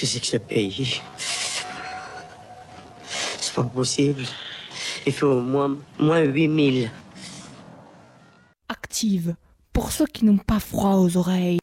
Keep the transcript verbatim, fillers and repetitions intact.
que c'est que ce pays? C'est pas possible. Il faut au moins, moins huit mille. Active, pour ceux qui n'ont pas froid aux oreilles.